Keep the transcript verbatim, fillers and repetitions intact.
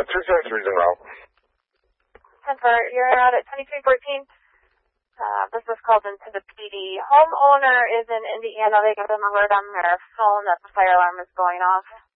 two seventy-three is en route. ten four, you're en route at twenty-three fourteen. Uh, this was called into the P D. Homeowner is in Indiana. They got an alert on their phone that the fire alarm is going off.